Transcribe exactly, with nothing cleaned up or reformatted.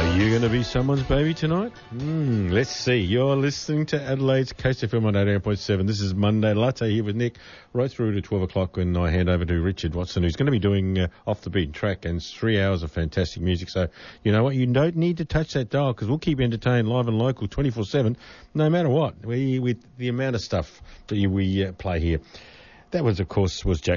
You going to be someone's baby tonight? Mm, let's see. You're listening to Adelaide's Coast F M on eighty-eight point seven. This is Monday Latte here with Nick, right through to twelve o'clock when I hand over to Richard Watson, who's going to be doing uh, Off the Beaten Track, and it's three hours of fantastic music. So, you know what? You don't need to touch that dial because we'll keep you entertained live and local twenty-four seven, no matter what, we with the amount of stuff that you, we uh, play here. That was, of course, was Jack